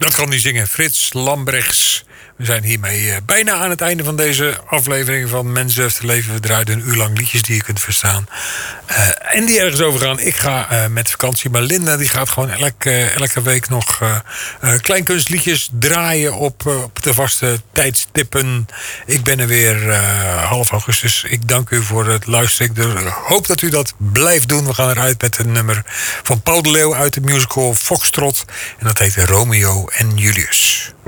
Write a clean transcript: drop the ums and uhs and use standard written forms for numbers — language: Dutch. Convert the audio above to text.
Dat kan hij zingen, Frits Lambrechts. We zijn hiermee bijna aan het einde van deze aflevering van Mensen heeft het leven. We draaien een uur lang liedjes die je kunt verstaan. En die ergens over gaan. Ik ga met vakantie, maar Linda die gaat gewoon elke week nog kleinkunstliedjes draaien op de vaste tijdstippen. Ik ben er weer half augustus. Ik dank u voor het luisteren. Ik hoop dat u dat blijft doen. We gaan eruit met een nummer van Paul de Leeuw uit de musical Foxtrot. En dat heet Romeo en Julius.